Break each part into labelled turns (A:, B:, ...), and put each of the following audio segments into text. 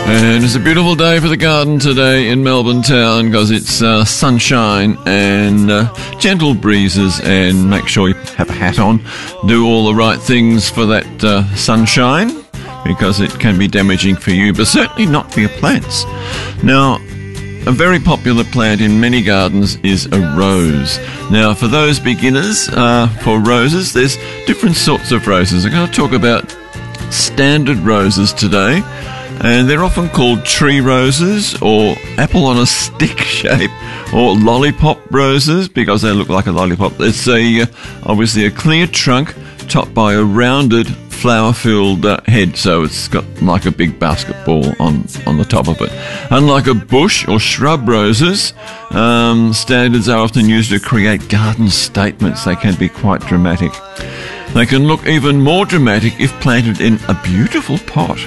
A: And it's a beautiful day for the garden today in Melbourne town because it's sunshine and gentle breezes, and make sure you have a hat on. Do all the right things for that sunshine because it can be damaging for you, but certainly not for your plants. Now, a very popular plant in many gardens is a rose. Now, for those beginners, for roses, there's different sorts of roses. I'm going to talk about standard roses today. And they're often called tree roses or apple on a stick shape or lollipop roses because they look like a lollipop. It's obviously a clear trunk topped by a rounded flower-filled head, so it's got like a big basketball on the top of it. Unlike a bush or shrub roses, standards are often used to create garden statements. They can be quite dramatic. They can look even more dramatic if planted in a beautiful pot.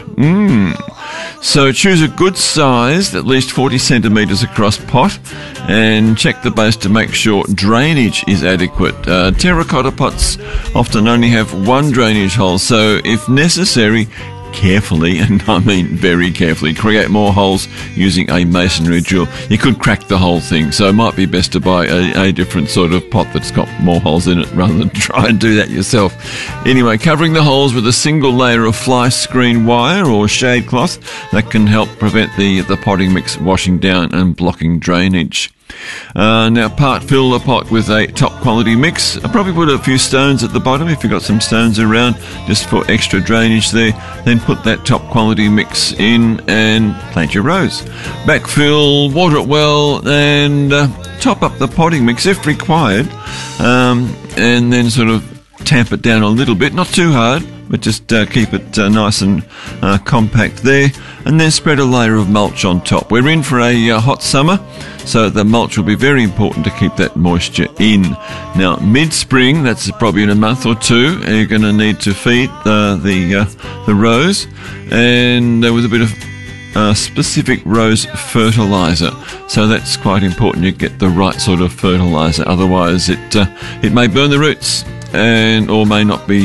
A: So choose a good size, at least 40 centimetres across pot, and check the base to make sure drainage is adequate. Terracotta pots often only have one drainage hole, so if necessary, carefully, and I mean very carefully, create more holes using a masonry drill. You could crack the whole thing, so it might be best to buy a different sort of pot that's got more holes in it rather than try and do that yourself. Anyway, covering the holes with a single layer of fly screen wire or shade cloth, that can help prevent the potting mix washing down and blocking drainage. Now, part fill the pot with a top quality mix. I'll probably put a few stones at the bottom if you've got some stones around just for extra drainage there. Then put that top quality mix in and plant your rose. Backfill, water it well, and top up the potting mix if required, and then sort of tamp it down a little bit, not too hard, but just keep it nice and compact there, and then spread a layer of mulch on top. We're in for a hot summer, so the mulch will be very important to keep that moisture in. Now, mid-spring, that's probably in a month or two, you're going to need to feed the rose, and with a bit of specific rose fertiliser. So that's quite important. You get the right sort of fertiliser, otherwise it may burn the roots or may not be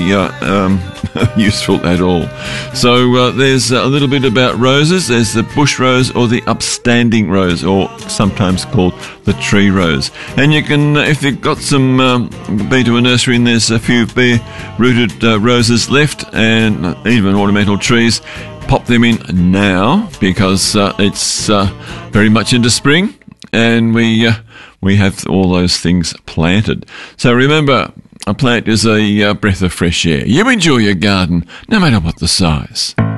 A: useful at all. So there's a little bit about roses. There's the bush rose or the upstanding rose, or sometimes called the tree rose. And you can, if you've got some, been to a nursery and there's a few bare-rooted roses left, and even ornamental trees, pop them in now because it's very much into spring, and we have all those things planted. So remember, a plant is a breath of fresh air. You enjoy your garden, no matter what the size.